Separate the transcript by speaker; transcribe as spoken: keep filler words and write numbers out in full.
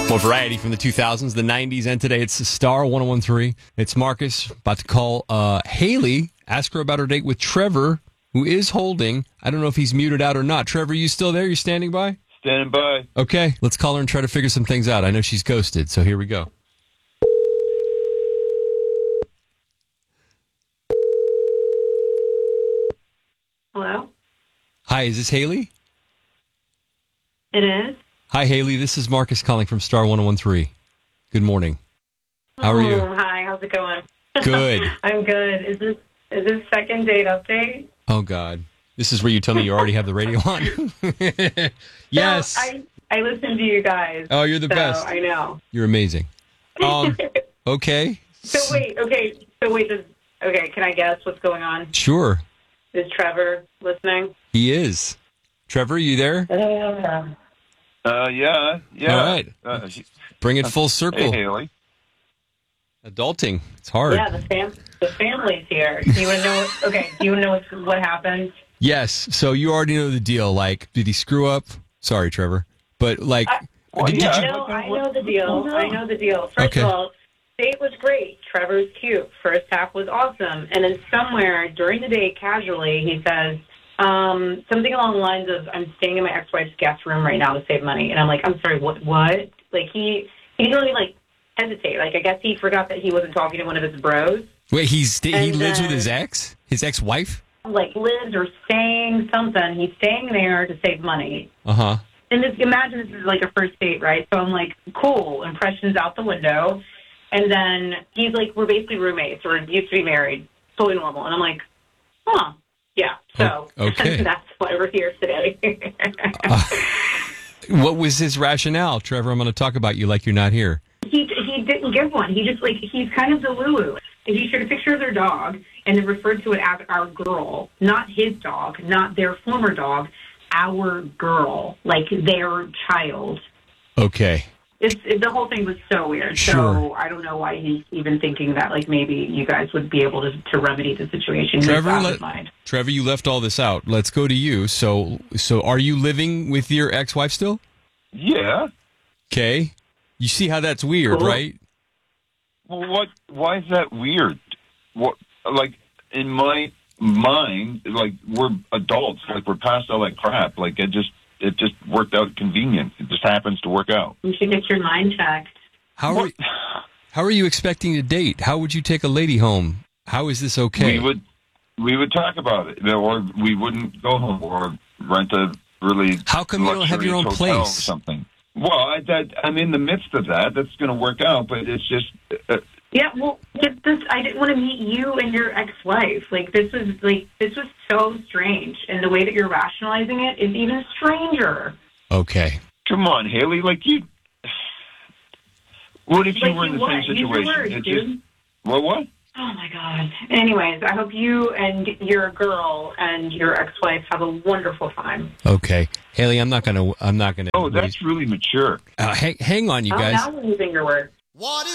Speaker 1: More variety from the two thousands, the nineties, and today. It's Star one oh one three. It's Marcus, about to call uh, Haley, ask her about her date with Trevor, who is holding. I don't know if he's muted out or not. Trevor, you still there? You standing by?
Speaker 2: Standing by.
Speaker 1: Okay, let's call her and try to figure some things out. I know she's ghosted, so here we go.
Speaker 3: Hello?
Speaker 1: Hi, is this Haley?
Speaker 3: It is?
Speaker 1: Hi, Haley. This is Marcus calling from Star one oh one three. Good morning. How are you?
Speaker 3: Oh, hi, how's it going?
Speaker 1: Good.
Speaker 3: I'm good. Is this is this second date update?
Speaker 1: Oh, God. This is where you tell me you already have the radio on? Yes.
Speaker 3: No, I, I listen to you guys.
Speaker 1: Oh, you're the
Speaker 3: so
Speaker 1: best.
Speaker 3: I know.
Speaker 1: You're amazing. Um, okay.
Speaker 3: So wait, okay, so wait, does, okay, can I guess what's going on?
Speaker 1: Sure.
Speaker 3: Is Trevor listening?
Speaker 1: He is. Trevor, you there?
Speaker 3: Uh,
Speaker 2: Uh, yeah, yeah.
Speaker 1: All right.
Speaker 2: Uh,
Speaker 1: Bring it full circle.
Speaker 2: hey, Haley.
Speaker 1: Adulting. It's hard.
Speaker 3: yeah, the fam the family's here. Do you want to know what, okay, do you want to know what, what happened?
Speaker 1: Yes. So you already know the deal. Like, did he screw up? Sorry, Trevor. But, like,
Speaker 3: I-
Speaker 2: Well,
Speaker 1: did,
Speaker 2: yeah.
Speaker 1: did
Speaker 3: I
Speaker 1: you...
Speaker 3: know, I know the deal. I know the deal. First
Speaker 1: Okay.
Speaker 3: of all, date was great. Trevor's cute. First half was awesome. And then somewhere during the day, casually, he says um, something along the lines of, I'm staying in my ex-wife's guest room right now to save money. And I'm like, I'm sorry, what? What? Like, he, he didn't really, like, hesitate. Like, I guess he forgot that he wasn't talking to one of his bros.
Speaker 1: Wait, he's he
Speaker 3: And
Speaker 1: lives with
Speaker 3: then-
Speaker 1: his ex? His ex-wife?
Speaker 3: Like, lives or staying something. He's staying there to save money.
Speaker 1: Uh-huh.
Speaker 3: And this, imagine this is like a first date, right? So I'm like, cool, impressions out the window. And then he's like, we're basically roommates or used to be married. Totally normal. And I'm like, huh, yeah. So
Speaker 1: Oh, okay.
Speaker 3: that's why we're here today.
Speaker 1: Uh, what was his rationale? Trevor, I'm going to talk about you like you're not here.
Speaker 3: he he didn't give one. He just like, he's kind of Delulu. He showed a picture of their dog and then referred to it as our girl, not his dog, not their former dog, our girl, like their child.
Speaker 1: Okay.
Speaker 3: It's, it, the whole thing was so weird.
Speaker 1: Sure.
Speaker 3: So I don't know why he's even thinking that, like, maybe you guys would be able to, to remedy the situation.
Speaker 1: Trevor,
Speaker 3: out of
Speaker 1: let,
Speaker 3: mind.
Speaker 1: Trevor, you left all this out. Let's go to you. So, so are you living with your ex-wife still?
Speaker 2: Yeah.
Speaker 1: Okay. You see how that's weird,
Speaker 3: Cool.
Speaker 1: right?
Speaker 2: Well, what? Why is that weird? What? Like in my mind, like we're adults. Like we're past all that crap. Like it just, it just worked out convenient. It just happens to work out.
Speaker 3: You should get your mind checked.
Speaker 1: How are,
Speaker 2: What?
Speaker 1: how are you expecting to date? How would you take a lady home? How is this okay?
Speaker 2: We would, we would talk about it, or we wouldn't go home or rent a really.
Speaker 1: How come you don't have your own
Speaker 2: luxurious hotel or
Speaker 1: place?
Speaker 2: something. Well, I, that, I'm in the midst of that. That's going to work out, but it's just. Uh,
Speaker 3: Yeah, well, get this. I didn't want to meet you and your ex-wife. Like this was like this was so strange, and the way that you're rationalizing it is even stranger.
Speaker 1: Okay.
Speaker 2: Come on, Haley. Like you. What if you
Speaker 3: Like
Speaker 2: were in
Speaker 3: you
Speaker 2: the same
Speaker 3: what? Use your
Speaker 2: situation?
Speaker 3: words,
Speaker 2: It
Speaker 3: dude.
Speaker 2: just. Well, what?
Speaker 3: Oh my God. Anyways, I hope you and your girl and your ex-wife have a wonderful time.
Speaker 1: Okay. Haley, I'm not going to, I'm not going to.
Speaker 2: Oh, that's really mature.
Speaker 1: Uh, hang, hang on, you
Speaker 3: Oh,
Speaker 1: guys.
Speaker 3: now we're using your word.
Speaker 4: What is